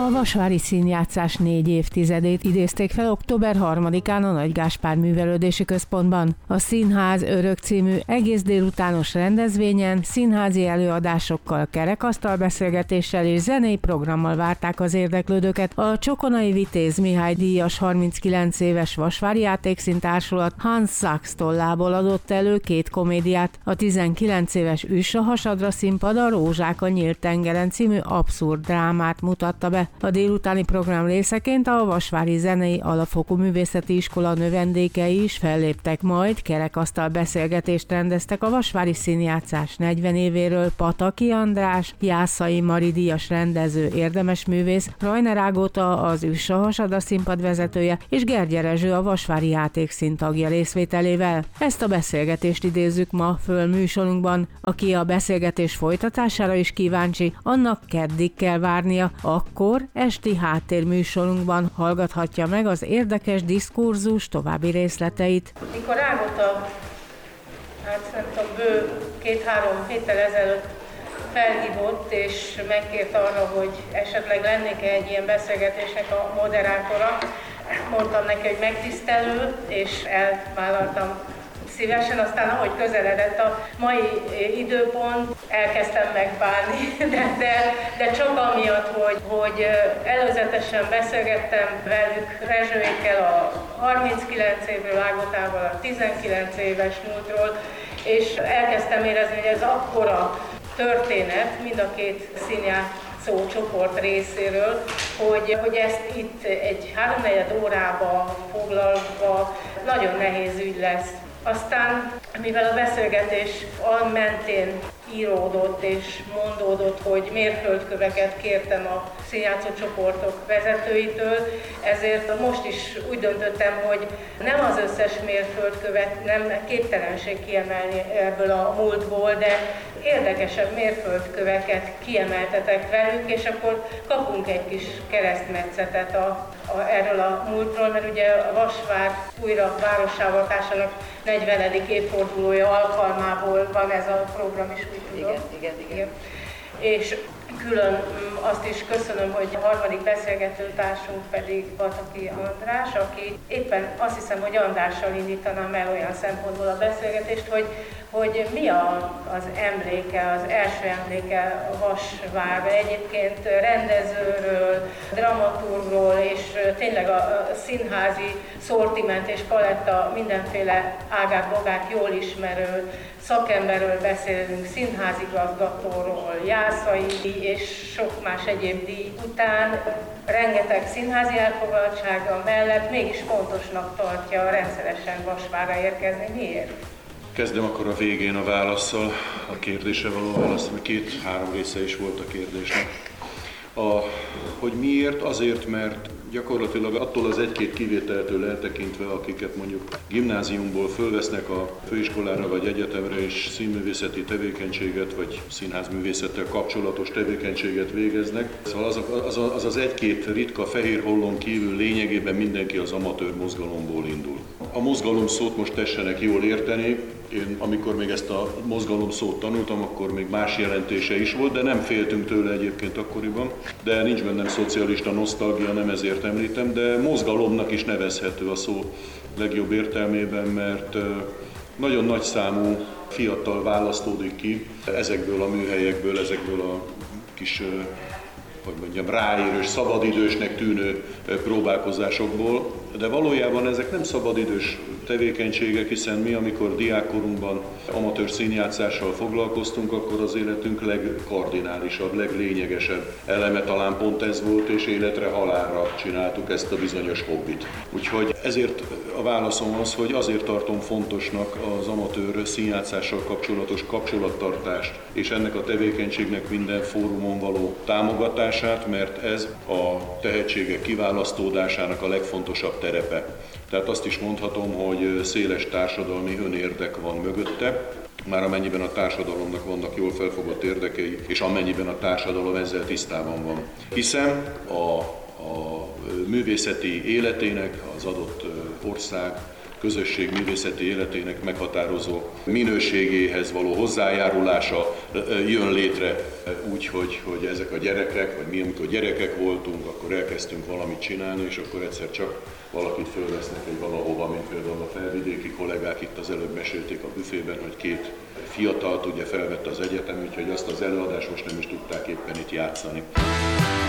A vasvári színjátszás 4 évtizedét idézték fel október 3-án a Nagy Gáspár Művelődési Központban. A Színház Örök című egész délutános rendezvényen színházi előadásokkal, kerekasztalbeszélgetéssel és zenei programmal várták az érdeklődőket. A Csokonai Vitéz Mihály díjas 39 éves Vasvári Játékszín Társulat Hans Sachs tollából adott elő 2 komédiát. A 19 éves Üss a hasadra színpad a Rózsák a Nyílt tengeren című abszurd drámát mutatta be. A délutáni program részeként a Vasvári Zenei Alapfokú Művészeti Iskola növendékei is felléptek, majd kerekasztal beszélgetést rendeztek a vasvári színjátszás 40 évéről. Pataki András, Jászai Mari díjas rendező, érdemes művész, Rajner Ágota, az Üss a hasada színpad vezetője és Gergye Rezső, a Vasvári Játékszín tagja részvételével. Ezt a beszélgetést idézzük ma föl műsorunkban. Aki a beszélgetés folytatására is kíváncsi, annak keddig kell várnia, akkor esti háttérműsorunkban hallgathatja meg az érdekes diskurzus további részleteit. Mikor Ágota, nem tudom, bő 2-3 héttel ezelőtt felhívott és megkért arra, hogy esetleg lennék egy ilyen beszélgetésnek a moderátora, mondtam neki, hogy megtisztelő, és elvállaltam szívesen, aztán ahogy közeledett a mai időpont, elkezdtem megbánni, de csak amiatt, hogy előzetesen beszélgettem velük, Rezsőékkel a 39 évről, Ágotával a 19 éves múltról, és elkezdtem érezni, hogy ez akkora történet mind a 2 színjátszó csoport részéről, hogy ezt itt egy 3-4 órába foglalva nagyon nehéz ügy lesz. Aztán, mivel a beszélgetés mentén íródott és mondódott, hogy mérföldköveket kértem a színjátszó csoportok vezetőitől, ezért most is úgy döntöttem, hogy nem az összes mérföldkövet, nem képtelenség kiemelni ebből a múltból, de érdekesebb mérföldköveket kiemeltetek velük, és akkor kapunk egy kis keresztmetszetet erről a múltról, mert ugye a Vasvár újra várossávalatásának 40. évfordulója alkalmából van ez a program is, úgy tudom. Igen. És külön azt is köszönöm, hogy a harmadik beszélgetőtársunk pedig Pataki András, aki éppen azt hiszem, hogy Andrással indítanám el olyan szempontból a beszélgetést, hogy mi az emléke, az első emléke a Vasvárra, egyébként rendezőről, dramaturgról, és tényleg a színházi szortiment és paletta mindenféle ágát-bogát jól ismerő szakemberről beszélünk, színházigazgatóról, Jászai és sok más egyéb díj után, rengeteg színházi elfoglaltsága mellett mégis fontosnak tartja rendszeresen Vasvárra érkezni. Miért? Kezdem akkor a végén a válasszal, a kérdésre való válasz, mert 2-3 része is volt a kérdésnek. Hogy miért? Azért, mert gyakorlatilag attól az 1-2 kivételtől eltekintve, akiket mondjuk gimnáziumból fölvesznek a főiskolára vagy egyetemre és színművészeti tevékenységet vagy színházművészettel kapcsolatos tevékenységet végeznek. Szóval az 1-2 ritka fehér hollon kívül lényegében mindenki az amatőr mozgalomból indul. A mozgalom szót most tessenek jól érteni. Én amikor még ezt a mozgalom szót tanultam, akkor még más jelentése is volt, de nem féltünk tőle egyébként akkoriban. De nincs bennem szocialista nosztalgia, nem ezért említem, de mozgalomnak is nevezhető a szó legjobb értelmében, mert nagyon nagy számú fiatal választódik ki ezekből a műhelyekből, ezekből a kis, ráérős, szabadidősnek tűnő próbálkozásokból, de valójában ezek nem szabadidős tevékenységek, hiszen mi, amikor diákkorunkban amatőr színjátszással foglalkoztunk, akkor az életünk legkardinálisabb, leglényegesebb eleme talán pont ez volt, és életre halálra csináltuk ezt a bizonyos hobbit. Úgyhogy ezért a válaszom az, hogy azért tartom fontosnak az amatőr színjátszással kapcsolatos kapcsolattartást, és ennek a tevékenységnek minden fórumon való támogatását, mert ez a tehetségek kiválasztódásának a legfontosabb terepe. Tehát azt is mondhatom, hogy széles társadalmi önérdek van mögötte, már amennyiben a társadalomnak vannak jól felfogott érdekei, és amennyiben a társadalom ezzel tisztában van. Hiszen a művészeti életének az adott ország közösség művészeti életének meghatározó minőségéhez való hozzájárulása jön létre úgy, hogy ezek a gyerekek, vagy mi, amikor gyerekek voltunk, akkor elkezdtünk valamit csinálni, és akkor egyszer csak valakit fölvesznek egy valahova, mint például a felvidéki kollégák itt az előbb mesélték a büfében, hogy 2 fiatalt ugye felvett az egyetem, úgyhogy azt az előadást most nem is tudták éppen itt játszani.